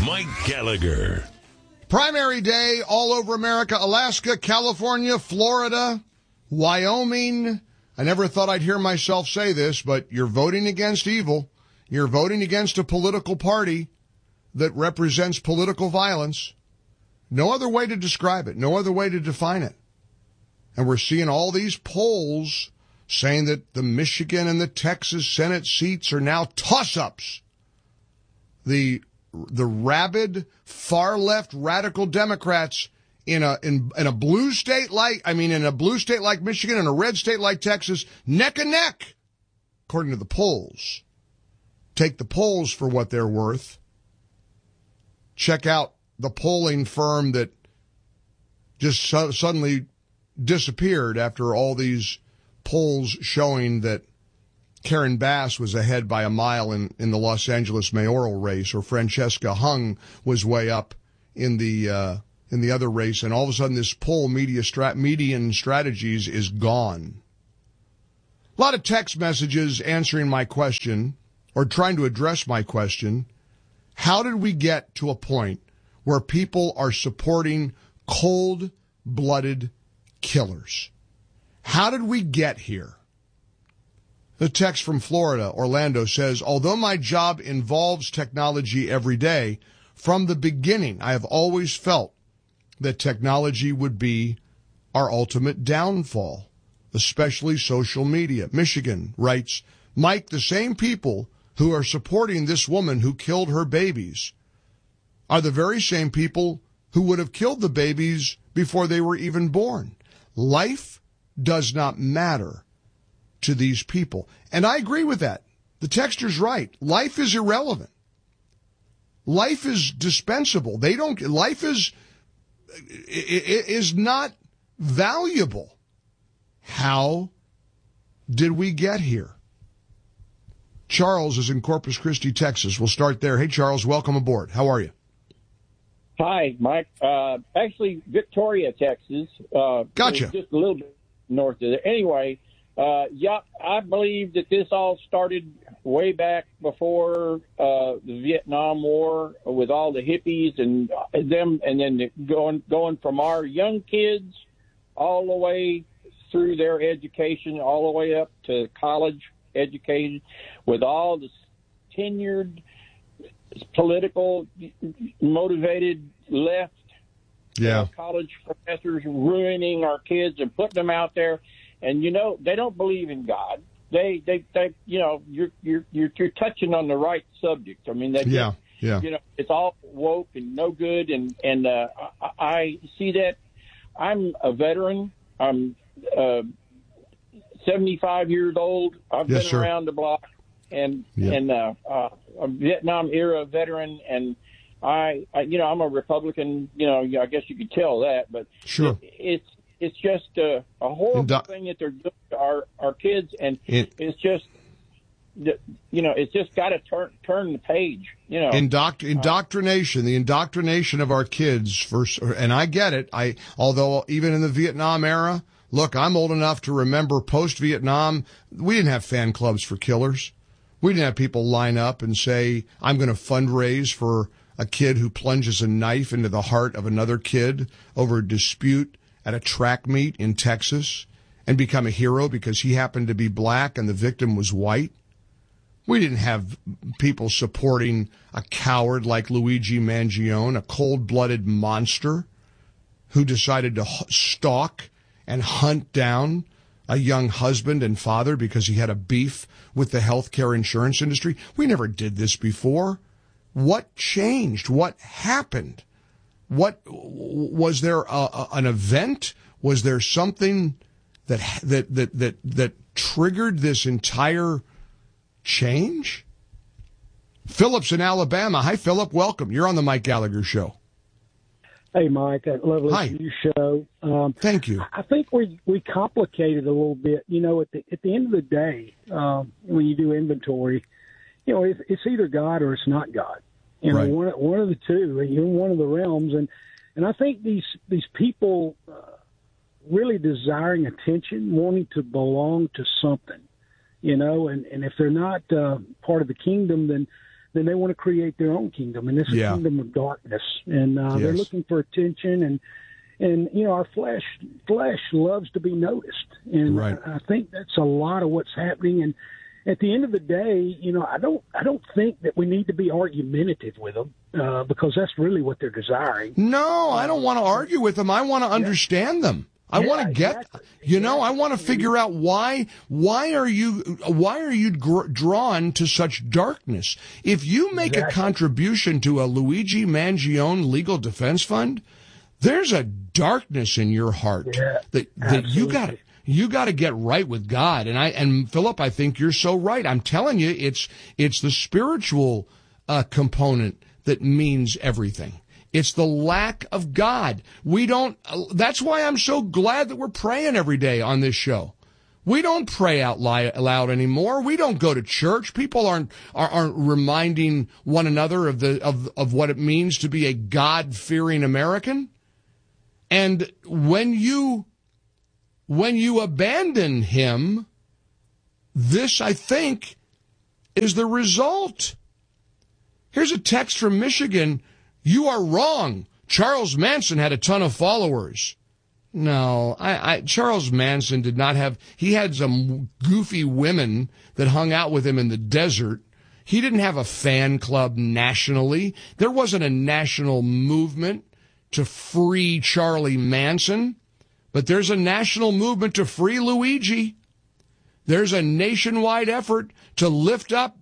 Mike Gallagher. Primary day all over America, Alaska, California, Florida, Wyoming. I never thought I'd hear myself say this, but you're voting against evil. You're voting against a political party that represents political violence. No other way to describe it, no other way to define it. And we're seeing all these polls saying that the Michigan and the Texas Senate seats are now toss-ups. The rabid, far-left radical Democrats in a blue state like Michigan and a red state like Texas, neck and neck, according to the polls. Take the polls for what they're worth. Check out the polling firm that just suddenly disappeared after all these polls showing that Karen Bass was ahead by a mile in the Los Angeles mayoral race, or Francesca Hung was way up in the other race, and all of a sudden this poll median strategies is gone. A lot of text messages answering my question, or trying to address my question. How did we get to a point where people are supporting cold-blooded killers? How did we get here? The text from Florida, Orlando, says, although my job involves technology every day, from the beginning I have always felt that technology would be our ultimate downfall, especially social media. Michigan writes, Mike, the same people who are supporting this woman who killed her babies are the very same people who would have killed the babies before they were even born. Life does not matter to these people. And I agree with that. The texter's right. Life is irrelevant. Life is dispensable. Life is not valuable. How did we get here? Charles is in Corpus Christi, Texas. We'll start there. Hey, Charles, welcome aboard. How are you? Hi, Mike. Actually, Victoria, Texas. Gotcha. Just a little bit north of there. Anyway, I believe that this all started way back before the Vietnam War with all the hippies and them, and then going from our young kids all the way through their education, all the way up to college education, with all the tenured, political, motivated left college professors ruining our kids and putting them out there. And, they don't believe in God. They you're touching on the right subject. I mean, it's all woke and no good. And I see that. I'm a veteran. I'm 75 years old. I've been around the block and a Vietnam era veteran. And I'm a Republican, I guess you could tell that, but sure. It's just a horrible thing that they're doing to our kids, and it's just got to turn the page. Indoctrination, the indoctrination of our kids. And I get it. Although even in the Vietnam era, look, I'm old enough to remember post-Vietnam, we didn't have fan clubs for killers. We didn't have people line up and say, I'm going to fundraise for a kid who plunges a knife into the heart of another kid over a dispute at a track meet in Texas and become a hero because he happened to be black and the victim was white. We didn't have people supporting a coward like Luigi Mangione, a cold-blooded monster who decided to stalk and hunt down a young husband and father because he had a beef with the healthcare insurance industry. We never did this before. What changed? What happened? What was there an event? Was there something that triggered this entire change? Philip's in Alabama. Hi, Philip. Welcome. You're on the Mike Gallagher Show. Hey, Mike. Lovely Hi. Show. Thank you. I think we complicate it a little bit. At the end of the day, when you do inventory, it's either God or it's not God. Right. One of the two. You're in one of the realms, and I think these people really desiring attention, wanting to belong to something, and if they're not part of the kingdom, then then they want to create their own kingdom, and this is a kingdom of darkness, and they're looking for attention, and our flesh loves to be noticed, and I think that's a lot of what's happening. And at the end of the day, I don't think that we need to be argumentative with them because that's really what they're desiring. No, I don't want to argue with them. I want to understand them. I want to get, I want to figure out why are you drawn to such darkness? If you make a contribution to a Luigi Mangione legal defense fund, there's a darkness in your heart that you got to get right with God. And Philip, I think you're so right. I'm telling you, it's the spiritual component that means everything. It's the lack of God. That's why I'm so glad that we're praying every day on this show. We don't pray out loud anymore. We don't go to church. People aren't reminding one another of what it means to be a God-fearing American. And when you abandon him, this, I think, is the result. Here's a text from Michigan. You are wrong. Charles Manson had a ton of followers. No, Charles Manson did not have, he had some goofy women that hung out with him in the desert. He didn't have a fan club nationally. There wasn't a national movement to free Charlie Manson, but there's a national movement to free Luigi. There's a nationwide effort to lift up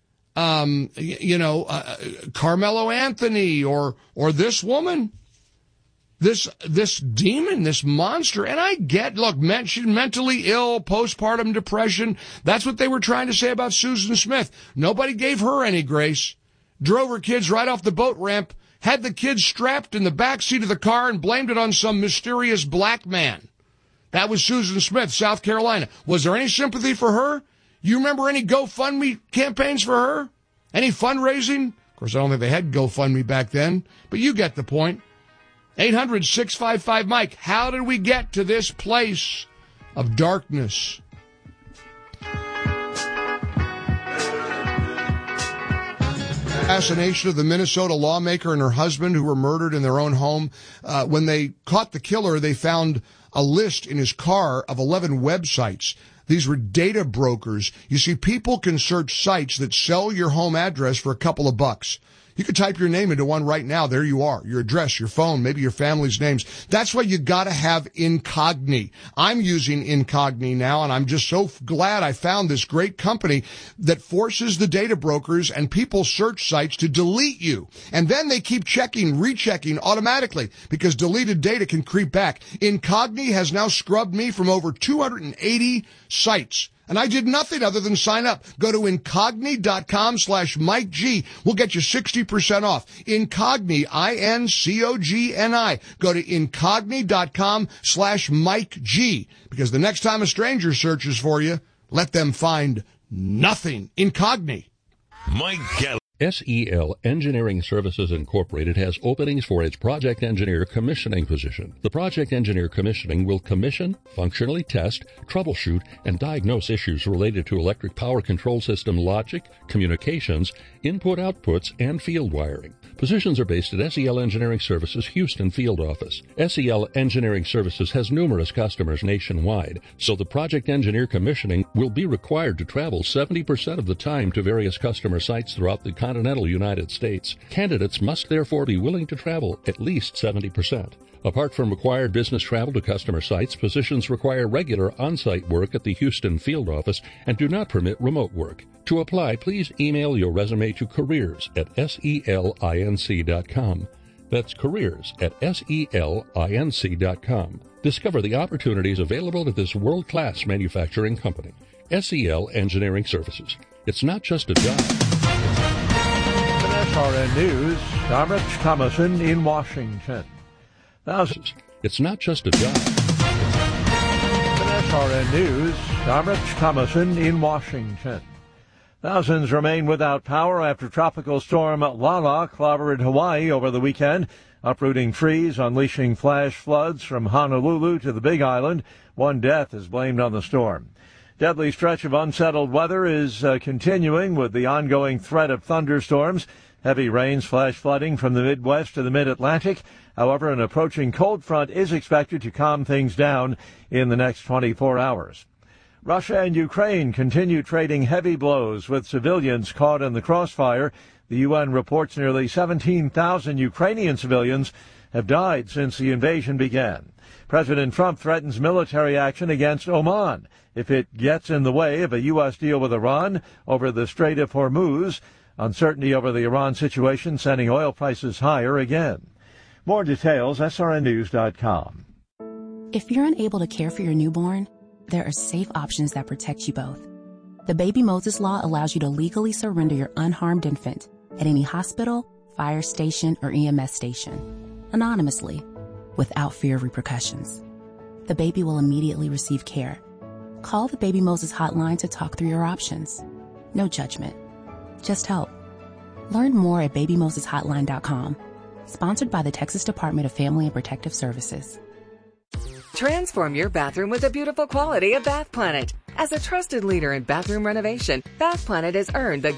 Carmelo Anthony or this woman, this demon, this monster. And I get, look, she's mentally ill, postpartum depression. That's what they were trying to say about Susan Smith. Nobody gave her any grace. Drove her kids right off the boat ramp, had the kids strapped in the back seat of the car and blamed it on some mysterious black man. That was Susan Smith, South Carolina. Was there any sympathy for her? You remember any GoFundMe campaigns for her? Any fundraising? Of course, I don't think they had GoFundMe back then, but you get the point. 800-655-MIKE. How did we get to this place of darkness? Assassination of the Minnesota lawmaker and her husband who were murdered in their own home. When they caught the killer, they found a list in his car of 11 websites. These were data brokers. You see, people can search sites that sell your home address for a couple of bucks. You could type your name into one right now. There you are. Your address, your phone, maybe your family's names. That's why you got to have Incogni. I'm using Incogni now, and I'm just so glad I found this great company that forces the data brokers and people search sites to delete you. And then they keep rechecking automatically because deleted data can creep back. Incogni has now scrubbed me from over 280 sites. And I did nothing other than sign up. Go to Incogni.com/Mike G. We'll get you 60% off. Incogni, INCOGNI. Go to Incogni.com/Mike G. Because the next time a stranger searches for you, let them find nothing. Incogni. Mike Gallagher. SEL Engineering Services Incorporated has openings for its project engineer commissioning position. The project engineer commissioning will commission, functionally test, troubleshoot, and diagnose issues related to electric power control system logic, communications, input-outputs, and field wiring. Positions are based at SEL Engineering Services Houston field office. SEL Engineering Services has numerous customers nationwide, so the project engineer commissioning will be required to travel 70% of the time to various customer sites throughout the continental United States. Candidates must therefore be willing to travel at least 70%. Apart from required business travel to customer sites, positions require regular on-site work at the Houston field office and do not permit remote work. To apply, please email your resume to careers@selinc.com. That's careers@selinc.com. Discover the opportunities available at this world-class manufacturing company. SEL Engineering Services. It's not just a job. SRN News, I'm Rich Thomason in Washington. It's not just a job. SRN News, I'm Rich Thomason in Washington. Thousands remain without power after tropical storm Lala clobbered Hawaii over the weekend, uprooting trees, unleashing flash floods from Honolulu to the Big Island. One death is blamed on the storm. Deadly stretch of unsettled weather is continuing with the ongoing threat of thunderstorms. Heavy rains, flash flooding from the Midwest to the Mid-Atlantic. However, an approaching cold front is expected to calm things down in the next 24 hours. Russia and Ukraine continue trading heavy blows with civilians caught in the crossfire. The UN reports nearly 17,000 Ukrainian civilians have died since the invasion began. President Trump threatens military action against Oman if it gets in the way of a U.S. deal with Iran over the Strait of Hormuz. Uncertainty over the Iran situation sending oil prices higher again. More details, srnnews.com. If you're unable to care for your newborn, there are safe options that protect you both. The Baby Moses Law allows you to legally surrender your unharmed infant at any hospital, fire station, or EMS station, anonymously, without fear of repercussions. The baby will immediately receive care. Call the Baby Moses hotline to talk through your options. No judgment, just help. Learn more at babymoseshotline.com. Sponsored by the Texas Department of Family and Protective Services. Transform your bathroom with the beautiful quality of Bath Planet. As a trusted leader in bathroom renovation, Bath Planet has earned the